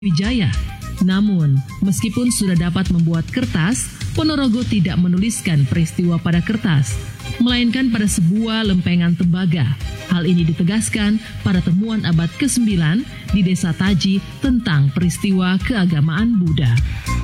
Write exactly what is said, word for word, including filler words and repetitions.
Wijaya. Namun, meskipun sudah dapat membuat kertas, Ponorogo tidak menuliskan peristiwa pada kertas, melainkan pada sebuah lempengan tembaga. Hal ini ditegaskan pada temuan abad kesembilan di Desa Taji tentang peristiwa keagamaan Buddha.